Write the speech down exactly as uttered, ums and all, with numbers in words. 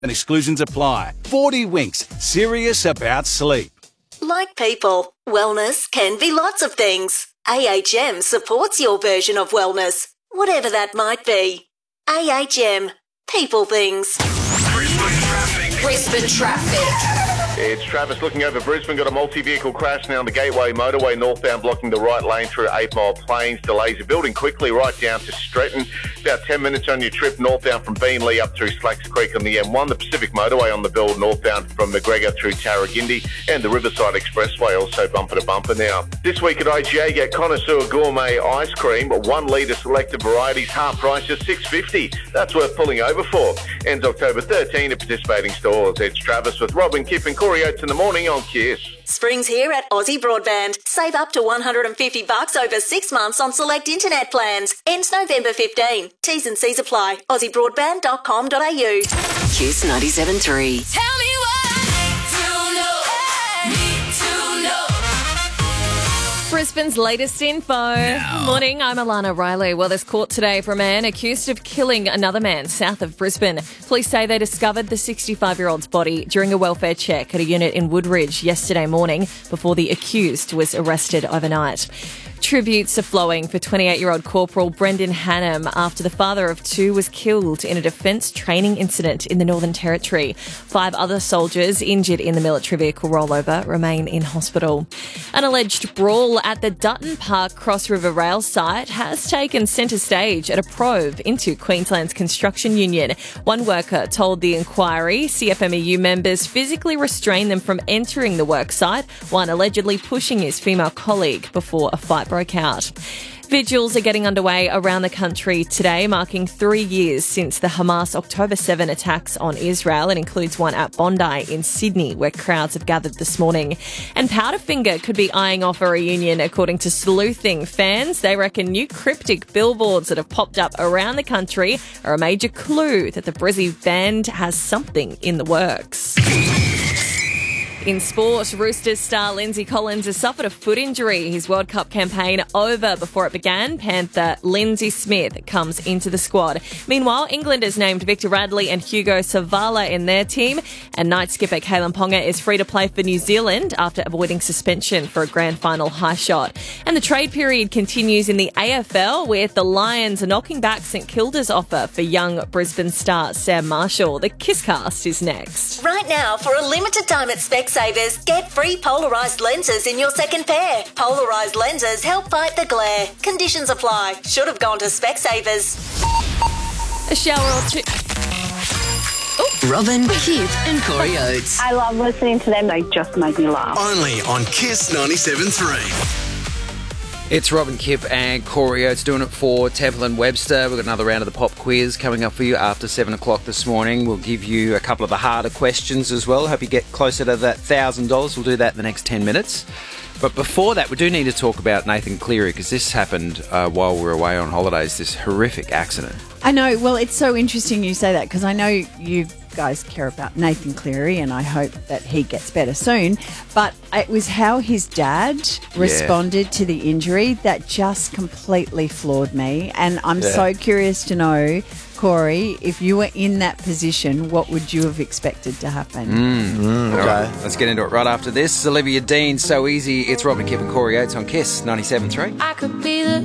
and exclusions apply. forty Winks, serious about sleep. Like people, wellness can be lots of things. A H M supports your version of wellness, whatever that might be. A H M, people things. Brisbane traffic. Brisbane traffic. It's Travis looking over Brisbane. Got a multi-vehicle crash now on the Gateway Motorway northbound, blocking the right lane through eight Mile Plains. Delays are building quickly right down to Stretton. About ten minutes on your trip northbound from Beenleigh up through Slacks Creek on the M one. The Pacific Motorway on the build northbound from McGregor through Tarragindi, and the Riverside Expressway also bumper to bumper now. This week at I G A, get Connoisseur Gourmet Ice Cream, one litre selected varieties, half price, just six dollars fifty. That's worth pulling over for. Ends October thirteenth at participating stores. It's Travis with Robin, Kip and Corey Oates in the morning on Kiss. Spring's here at Aussie Broadband. Save up to one hundred fifty bucks over six months on select internet plans. Ends November fifteenth. T's and C's apply. aussie broadband dot com dot a u. Kiss ninety-seven point three. Tell me what to know. Need to know. Brisbane's latest info. Now. Morning, I'm Alana Riley. Well, there's court today for a man accused of killing another man south of Brisbane. Police say they discovered the sixty-five-year-old's body during a welfare check at a unit in Woodridge yesterday morning before the accused was arrested overnight. Tributes are flowing for twenty-eight-year-old Corporal Brendan Hannam after the father of two was killed in a defence training incident in the Northern Territory. Five other soldiers injured in the military vehicle rollover remain in hospital. An alleged brawl at the Dutton Park Cross River Rail site has taken centre stage at a probe into Queensland's construction union. One worker told the inquiry C F M E U members physically restrained them from entering the work site, one allegedly pushing his female colleague before a fight broke out. Vigils are getting underway around the country today, marking three years since the Hamas October seventh attacks on Israel. It includes one at Bondi in Sydney, where crowds have gathered this morning. And Powderfinger could be eyeing off a reunion, according to Sleuthing fans. They reckon new cryptic billboards that have popped up around the country are a major clue that the Brizzy band has something in the works. In sport, Roosters star Lindsay Collins has suffered a foot injury. His World Cup campaign over before it began. Panther Lindsay Smith comes into the squad. Meanwhile, England has named Victor Radley and Hugo Savala in their team. And night skipper Kalen Ponga is free to play for New Zealand after avoiding suspension for a grand final high shot. And the trade period continues in the A F L, with the Lions knocking back St Kilda's offer for young Brisbane star Sam Marshall. The Kisscast is next. Right now, for a limited time at Specsavers, get free polarised lenses in your second pair. Polarised lenses help fight the glare. Conditions apply. Should have gone to Specsavers. A shower or two. Robin, Kip and Corey Oates. I love listening to them. They just make me laugh. Only on Kiss ninety-seven point three. It's Robin, Kip and Corey Oates doing it for Temple and Webster. We've got another round of the pop quiz coming up for you after seven o'clock this morning. We'll give you a couple of the harder questions as well. Hope you get closer to that one thousand dollars. We'll do that in the next ten minutes. But before that, we do need to talk about Nathan Cleary, because this happened uh, while we were away on holidays, this horrific accident. I know. Well, it's so interesting you say that, because I know you guys care about Nathan Cleary, and I hope that he gets better soon. But it was how his dad responded yeah. to the injury that just completely floored me. And I'm yeah. so curious to know, Corey, if you were in that position, what would you have expected to happen? Mm. Mm, okay. Right, let's get into it right after this. Olivia Dean, So Easy. It's Robin, Kip and Corey Oates on Kiss ninety-seven point three. I could be the